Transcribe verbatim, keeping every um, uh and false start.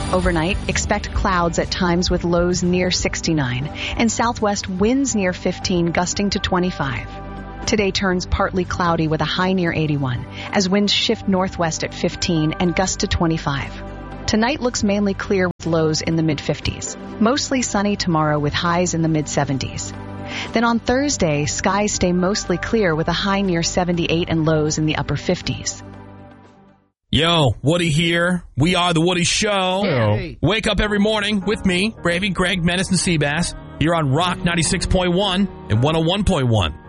Overnight, expect clouds at times with lows near sixty-nine and southwest winds near fifteen, gusting to twenty-five. Today turns partly cloudy with a high near eighty-one as winds shift northwest at fifteen and gust to twenty-five. Tonight looks mainly clear with lows in the mid-fifties. Mostly sunny tomorrow with highs in the mid-seventies. Then on Thursday, skies stay mostly clear with a high near seventy-eight and lows in the upper fifties. Yo, Woody here. We are The Woody Show. Hey. Wake up every morning with me, Bravey, Greg, Menace, and Seabass. You're on Rock ninety-six point one and one oh one point one.